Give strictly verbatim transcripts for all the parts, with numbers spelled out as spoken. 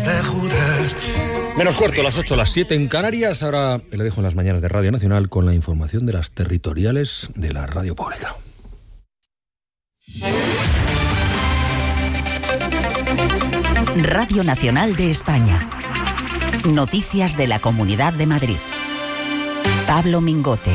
antes de jurar. Menos cuarto, las ocho, las siete en Canarias. Ahora le dejo en las mañanas de Radio Nacional con la información de las territoriales de la radio pública. Radio Nacional de España. Noticias de la Comunidad de Madrid. Pablo Mingote.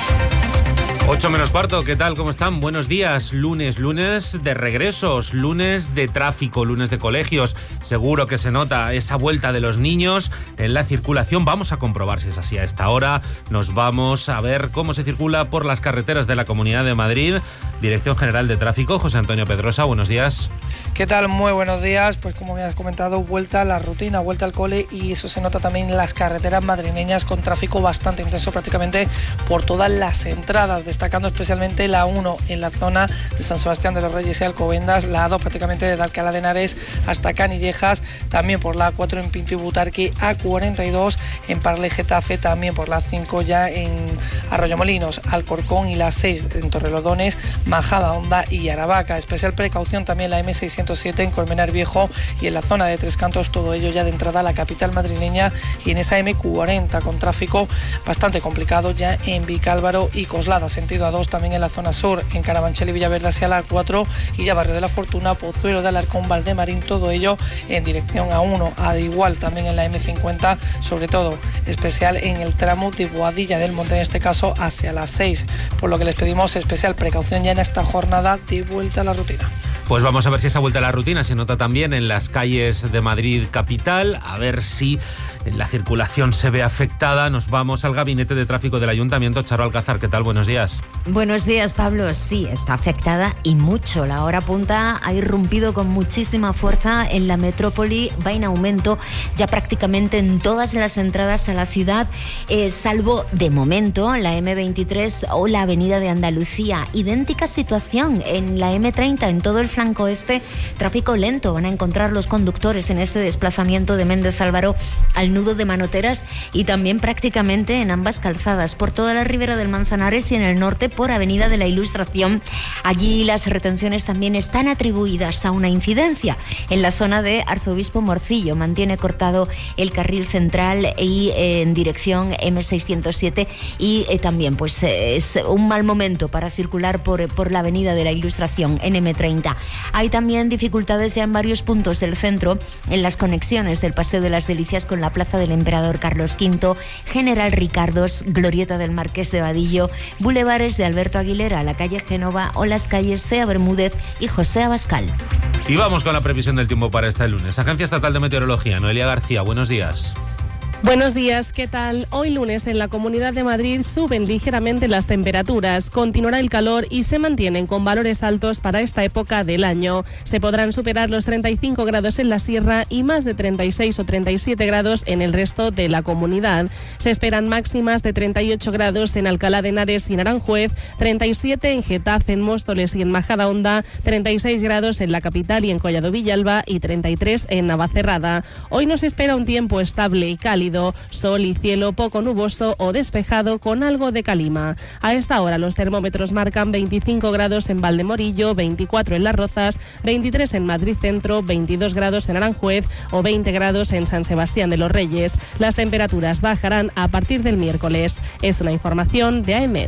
ocho menos cuarto, ¿qué tal? ¿Cómo están? Buenos días. Lunes, lunes de regresos, lunes de tráfico, lunes de colegios. Seguro que se nota esa vuelta de los niños en la circulación. Vamos a comprobar si es así a esta hora. Nos vamos a ver cómo se circula por las carreteras de la Comunidad de Madrid. Dirección General de Tráfico, José Antonio Pedrosa, buenos días. ¿Qué tal? Muy buenos días. Pues como me has comentado, vuelta a la rutina, vuelta al cole, y eso se nota también en las carreteras madrileñas con tráfico bastante intenso prácticamente por todas las entradas, destacando especialmente la uno en la zona de San Sebastián de los Reyes y Alcobendas, la dos prácticamente desde Alcalá de Henares hasta Canillejas, también por la cuatro en Pinto y Butarque, A cuarenta y dos en Parle Getafe, también por la cinco ya en Arroyomolinos, Alcorcón, y la seis en Torrelodones, Majadahonda y Aravaca. Especial precaución también la eme seiscientos siete en Colmenar Viejo y en la zona de Tres Cantos, todo ello ya de entrada a la capital madrileña, y en esa eme cuarenta con tráfico bastante complicado ya en Vicálvaro y Coslada, sentido A dos, también en la zona sur, en Carabanchel y Villaverde hacia la cuatro, y ya Barrio de la Fortuna, Pozuelo de Alarcón, Valdemarín, todo ello en dirección A uno, a igual también en la eme cincuenta, sobre todo especial en el tramo de Boadilla del Monte, en este caso hacia las seis, por lo que les pedimos especial precaución ya en esta jornada de vuelta a la rutina. Pues vamos a ver si esa vuelta a la rutina se nota también en las calles de Madrid capital, a ver si la circulación se ve afectada. Nos vamos al Gabinete de Tráfico del Ayuntamiento. Charo Alcázar, ¿qué tal? Buenos días. Buenos días, Pablo. Sí, está afectada y mucho. La hora punta ha irrumpido con muchísima fuerza en la metrópoli, va en aumento ya prácticamente en todas las entradas a la ciudad, eh, salvo de momento la eme veintitrés o la Avenida de Andalucía. Idéntica situación en la eme treinta, en todo el flanco este, tráfico lento. Van a encontrar los conductores en ese desplazamiento de Méndez Álvaro al nudo de Manoteras, y también prácticamente en ambas calzadas, por toda la ribera del Manzanares y en el norte por Avenida de la Ilustración. Allí las retenciones también están atribuidas a una incidencia. En la zona de Arzobispo Morcillo mantiene cortado el carril central y eh, en dirección eme seiscientos siete, y eh, también pues eh, es un mal momento para circular por, por la Avenida de la Ilustración en eme treinta. Hay también dificultades ya en varios puntos del centro, en las conexiones del Paseo de las Delicias con la Plaza del Emperador Carlos quinto, General Ricardos, Glorieta del Marqués de Vadillo, bulevares de Alberto Aguilera, la calle Génova o las calles Cea Bermúdez y José Abascal. Y vamos con la previsión del tiempo para este lunes. Agencia Estatal de Meteorología, Noelia García, buenos días. Buenos días, ¿qué tal? Hoy lunes en la Comunidad de Madrid suben ligeramente las temperaturas, continuará el calor y se mantienen con valores altos para esta época del año. Se podrán superar los treinta y cinco grados en la sierra y más de treinta y seis o treinta y siete grados en el resto de la comunidad. Se esperan máximas de treinta y ocho grados en Alcalá de Henares y en Aranjuez, treinta y siete en Getafe, en Móstoles y en Majadahonda, treinta y seis grados en la capital y en Collado Villalba y treinta y tres en Navacerrada. Hoy nos espera un tiempo estable y cálido, sol y cielo poco nuboso o despejado con algo de calima. A esta hora los termómetros marcan veinticinco grados en Valdemorillo, veinticuatro en Las Rozas, veintitrés en Madrid Centro, veintidós grados en Aranjuez o veinte grados en San Sebastián de los Reyes. Las temperaturas bajarán a partir del miércoles. Es una información de AEMET.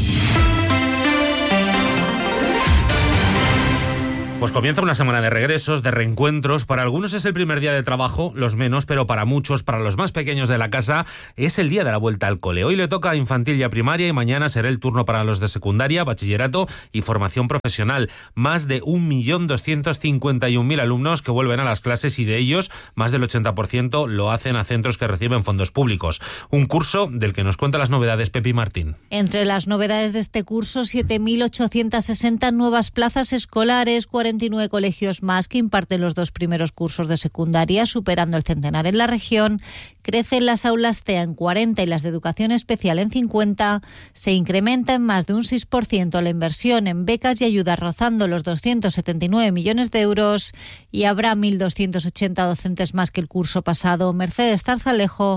Pues comienza una semana de regresos, de reencuentros. Para algunos es el primer día de trabajo, los menos, pero para muchos, para los más pequeños de la casa, es el día de la vuelta al cole. Hoy le toca a infantil y a primaria y mañana será el turno para los de secundaria, bachillerato y formación profesional. Más de un millón doscientos cincuenta y un mil alumnos que vuelven a las clases, y de ellos más del ochenta por ciento lo hacen a centros que reciben fondos públicos. Un curso del que nos cuenta las novedades Pepi Martín. Entre las novedades de este curso, siete mil ochocientas sesenta nuevas plazas escolares, cuarenta y nueve colegios más que imparten los dos primeros cursos de secundaria, superando el centenar en la región. Crecen las aulas T E A en cuarenta y las de educación especial en cincuenta. Se incrementa en más de un seis por ciento la inversión en becas y ayudas, rozando los doscientos setenta y nueve millones de euros. Y habrá mil doscientos ochenta docentes más que el curso pasado. Mercedes Tarzalejo,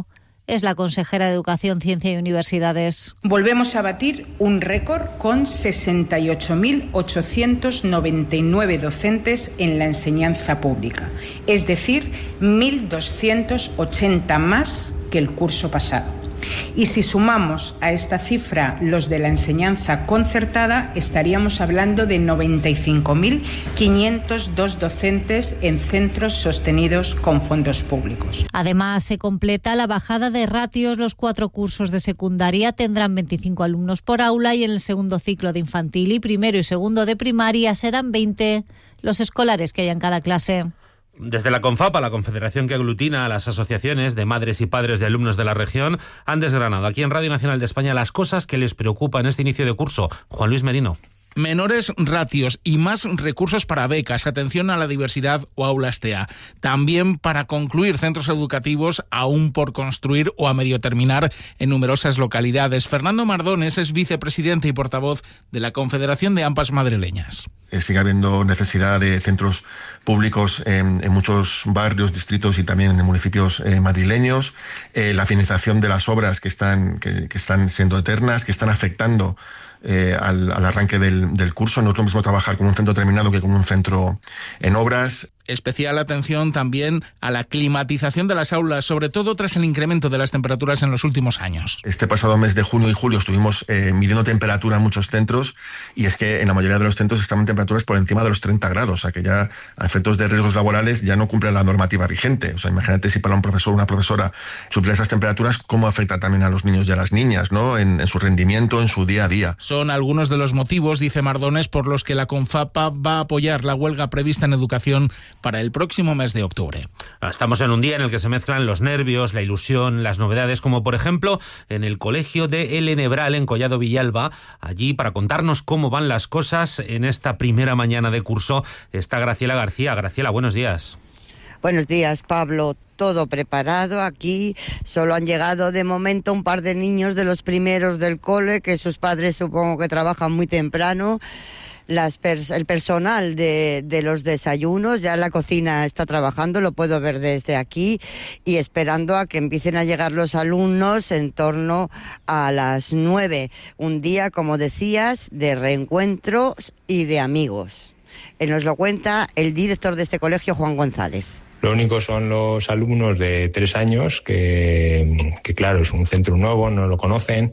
es la consejera de Educación, Ciencia y Universidades. Volvemos a batir un récord con sesenta y ocho mil ochocientos noventa y nueve docentes en la enseñanza pública, es decir, mil doscientos ochenta más que el curso pasado. Y si sumamos a esta cifra los de la enseñanza concertada, estaríamos hablando de noventa y cinco mil quinientos dos docentes en centros sostenidos con fondos públicos. Además, se completa la bajada de ratios. Los cuatro cursos de secundaria tendrán veinticinco alumnos por aula y en el segundo ciclo de infantil y primero y segundo de primaria serán veinte los escolares que hay en cada clase. Desde la CONFAPA, la confederación que aglutina a las asociaciones de madres y padres de alumnos de la región, han desgranado aquí en Radio Nacional de España las cosas que les preocupan en este inicio de curso. Juan Luis Merino. Menores ratios y más recursos para becas, atención a la diversidad o aulas T E A. También para concluir centros educativos aún por construir o a medio terminar en numerosas localidades. Fernando Mardones es vicepresidente y portavoz de la Confederación de AMPAs Madrileñas. Eh, sigue habiendo necesidad de centros públicos en, en muchos barrios, distritos y también en municipios eh, madrileños. Eh, la finalización de las obras que están, que, que están siendo eternas, que están afectando Eh, al, al arranque del, del curso. No es lo mismo trabajar con un centro terminado que con un centro en obras. Especial atención también a la climatización de las aulas, sobre todo tras el incremento de las temperaturas en los últimos años. Este pasado mes de junio y julio estuvimos eh, midiendo temperatura en muchos centros y es que en la mayoría de los centros estaban temperaturas por encima de los treinta grados, o sea que ya a efectos de riesgos laborales ya no cumplen la normativa vigente. O sea, imagínate si para un profesor o una profesora sufrir esas temperaturas, cómo afecta también a los niños y a las niñas, ¿no? En, en su rendimiento, en su día a día. Son algunos de los motivos, dice Mardones, por los que la CONFAPA va a apoyar la huelga prevista en educación para el próximo mes de octubre. Estamos en un día en el que se mezclan los nervios, la ilusión, las novedades, como por ejemplo en el colegio de El Enebral en Collado Villalba. Allí, para contarnos cómo van las cosas en esta primera mañana de curso, está Graciela García. Graciela, buenos días. Buenos días, Pablo. Todo preparado aquí. Solo han llegado de momento un par de niños de los primeros del cole, que sus padres supongo que trabajan muy temprano. Las pers- el personal de, de los desayunos, ya la cocina está trabajando, lo puedo ver desde aquí, y esperando a que empiecen a llegar los alumnos en torno a las nueve. Un día, como decías, de reencuentros y de amigos. Eh, nos lo cuenta el director de este colegio, Juan González. Lo único son los alumnos de tres años, que, que claro, es un centro nuevo, no lo conocen,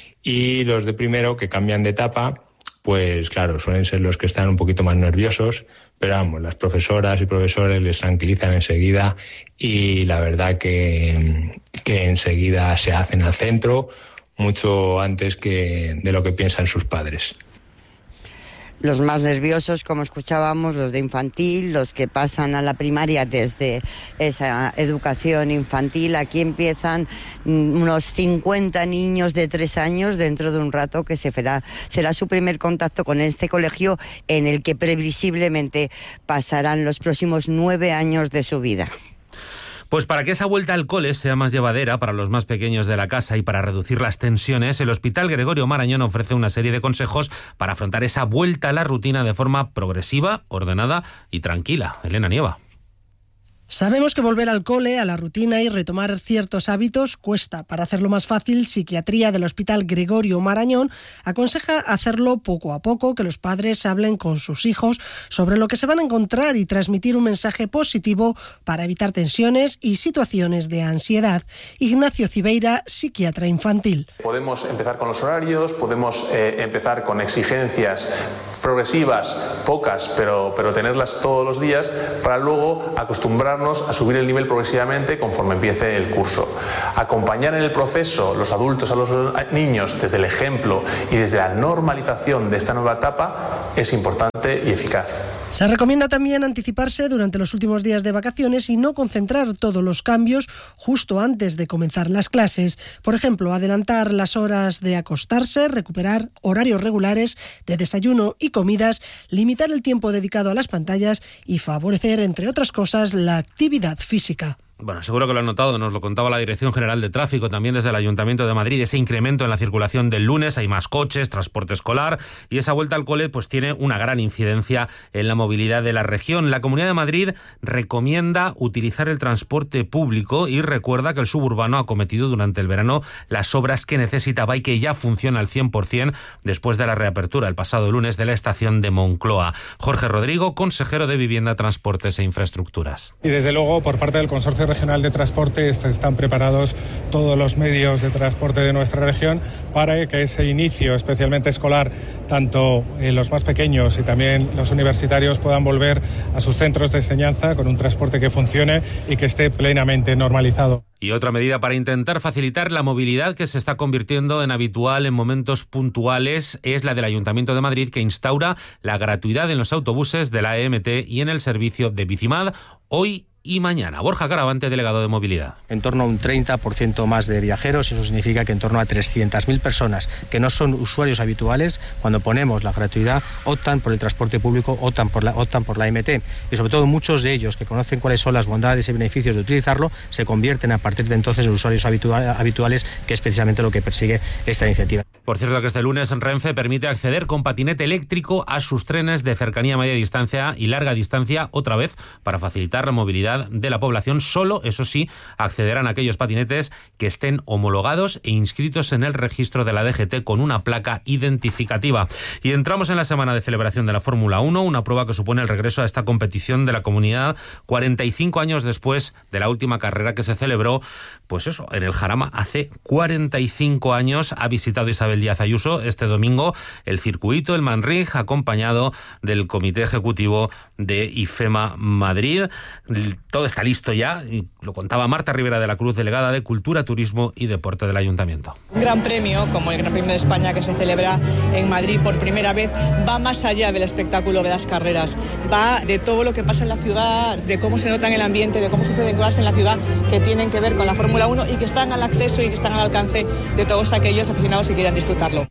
y los de primero, que cambian de etapa, pues claro, suelen ser los que están un poquito más nerviosos, pero vamos, las profesoras y profesores les tranquilizan enseguida y la verdad que, que enseguida se hacen al centro mucho antes que de lo que piensan sus padres. Los más nerviosos, como escuchábamos, los de infantil, los que pasan a la primaria desde esa educación infantil. Aquí empiezan unos cincuenta niños de tres años dentro de un rato, que se será, será su primer contacto con este colegio en el que previsiblemente pasarán los próximos nueve años de su vida. Pues para que esa vuelta al cole sea más llevadera para los más pequeños de la casa y para reducir las tensiones, el Hospital Gregorio Marañón ofrece una serie de consejos para afrontar esa vuelta a la rutina de forma progresiva, ordenada y tranquila. Elena Nieva. Sabemos que volver al cole, a la rutina y retomar ciertos hábitos cuesta. Para hacerlo más fácil, Psiquiatría del Hospital Gregorio Marañón aconseja hacerlo poco a poco, que los padres hablen con sus hijos sobre lo que se van a encontrar y transmitir un mensaje positivo para evitar tensiones y situaciones de ansiedad. Ignacio Cibeira, psiquiatra infantil. Podemos empezar con los horarios, podemos eh, empezar con exigencias progresivas, pocas, pero, pero tenerlas todos los días, para luego acostumbrarnos a subir el nivel progresivamente conforme empiece el curso. Acompañar en el proceso los adultos a los niños desde el ejemplo y desde la normalización de esta nueva etapa es importante y eficaz. Se recomienda también anticiparse durante los últimos días de vacaciones y no concentrar todos los cambios justo antes de comenzar las clases. Por ejemplo, adelantar las horas de acostarse, recuperar horarios regulares de desayuno y comidas, limitar el tiempo dedicado a las pantallas y favorecer, entre otras cosas, la actividad física. Bueno, seguro que lo han notado, nos lo contaba la Dirección General de Tráfico, también desde el Ayuntamiento de Madrid, ese incremento en la circulación del lunes, hay más coches, transporte escolar, y esa vuelta al cole pues tiene una gran incidencia en la movilidad de la región. La Comunidad de Madrid recomienda utilizar el transporte público y recuerda que el suburbano ha acometido durante el verano las obras que necesitaba y que ya funciona al cien por ciento después de la reapertura el pasado lunes de la estación de Moncloa. Jorge Rodrigo, consejero de Vivienda, Transportes e Infraestructuras. Y desde luego, por parte del Consorcio Regional de Transporte están preparados todos los medios de transporte de nuestra región para que ese inicio, especialmente escolar, tanto en los más pequeños y también los universitarios, puedan volver a sus centros de enseñanza con un transporte que funcione y que esté plenamente normalizado. Y otra medida para intentar facilitar la movilidad que se está convirtiendo en habitual en momentos puntuales es la del Ayuntamiento de Madrid, que instaura la gratuidad en los autobuses de la E M T y en el servicio de Bicimad hoy y mañana. Borja Caravante, delegado de Movilidad. En torno a un treinta por ciento más de viajeros, eso significa que en torno a trescientas mil personas que no son usuarios habituales, cuando ponemos la gratuidad, optan por el transporte público, optan por la, optan por la E M T. Y sobre todo muchos de ellos que conocen cuáles son las bondades y beneficios de utilizarlo, se convierten a partir de entonces en usuarios habitua- habituales, que es precisamente lo que persigue esta iniciativa. Por cierto, que este lunes Renfe permite acceder con patinete eléctrico a sus trenes de cercanía, media distancia y larga distancia, otra vez para facilitar la movilidad de la población. Solo, eso sí, accederán a aquellos patinetes que estén homologados e inscritos en el registro de la D G T con una placa identificativa. Y entramos en la semana de celebración de la Fórmula uno, una prueba que supone el regreso a esta competición de la comunidad cuarenta y cinco años después de la última carrera que se celebró, pues eso, en el Jarama hace cuarenta y cinco años. Ha visitado Isabel Díaz Ayuso este domingo el circuito, el Manrig, acompañado del Comité Ejecutivo de IFEMA Madrid. Todo está listo ya, y lo contaba Marta Rivera de la Cruz, delegada de Cultura, Turismo y Deporte del Ayuntamiento. Un gran premio, como el Gran Premio de España que se celebra en Madrid por primera vez, va más allá del espectáculo de las carreras, va de todo lo que pasa en la ciudad, de cómo se nota en el ambiente, de cómo suceden cosas en la ciudad que tienen que ver con la Fórmula uno y que están al acceso y que están al alcance de todos aquellos aficionados que quieran disfrutarlo.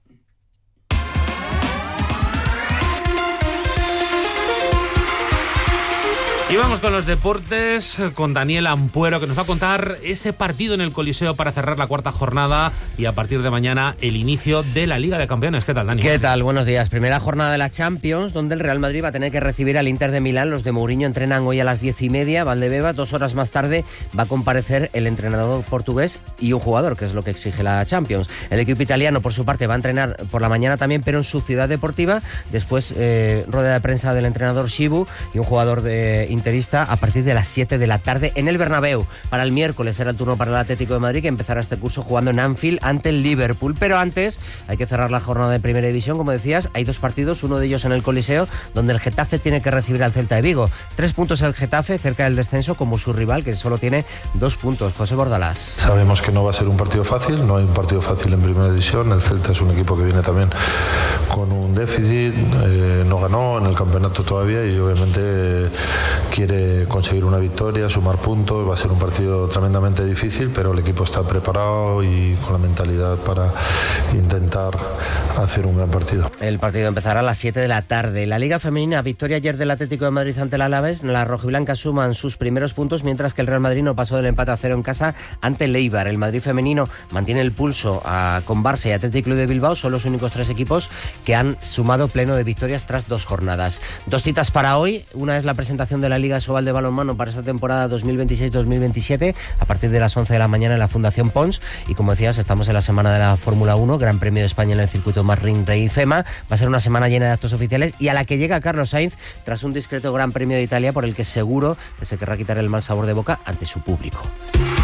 Y vamos con los deportes, con Daniel Ampuero, que nos va a contar ese partido en el Coliseo para cerrar la cuarta jornada y a partir de mañana el inicio de la Liga de Campeones. ¿Qué tal, Dani? ¿Qué tal? Buenos días. Primera jornada de la Champions, donde el Real Madrid va a tener que recibir al Inter de Milán. Los de Mourinho entrenan hoy a las diez y media. Valdebebas, dos horas más tarde, va a comparecer el entrenador portugués y un jugador, que es lo que exige la Champions. El equipo italiano, por su parte, va a entrenar por la mañana también, pero en su ciudad deportiva. Después, eh, rueda de prensa del entrenador Chibu y un jugador de interista a partir de las siete de la tarde en el Bernabéu. Para el miércoles será el turno para el Atlético de Madrid, que empezará este curso jugando en Anfield ante el Liverpool. Pero antes hay que cerrar la jornada de Primera División. Como decías, hay dos partidos, uno de ellos en el Coliseo, donde el Getafe tiene que recibir al Celta de Vigo. Tres puntos el Getafe, cerca del descenso, como su rival, que solo tiene dos puntos. José Bordalás. Sabemos que no va a ser un partido fácil, no hay un partido fácil en Primera División. El Celta es un equipo que viene también con un déficit, eh, no ganó en el campeonato todavía y obviamente quiere conseguir una victoria, sumar puntos. Va a ser un partido tremendamente difícil, pero el equipo está preparado y con la mentalidad para intentar hacer un gran partido. El partido empezará a las siete de la tarde. La Liga Femenina, victoria ayer del Atlético de Madrid ante el Alavés. Las rojiblancas suman sus primeros puntos, mientras que el Real Madrid no pasó del empate a cero en casa ante el Eibar. El Madrid femenino mantiene el pulso a, con Barça y Athletic Club de Bilbao. Son los únicos tres equipos que han sumado pleno de victorias tras dos jornadas. Dos citas para hoy. Una es la presentación de la Liga Sobal de balonmano para esta temporada dos mil veintiséis dos mil veintisiete a partir de las once de la mañana en la Fundación Pons. Y como decías, estamos en la semana de la Fórmula uno, Gran Premio de España en el circuito Manring de IFEMA. Va a ser una semana llena de actos oficiales y a la que llega Carlos Sainz tras un discreto Gran Premio de Italia por el que seguro que se querrá quitar el mal sabor de boca ante su público.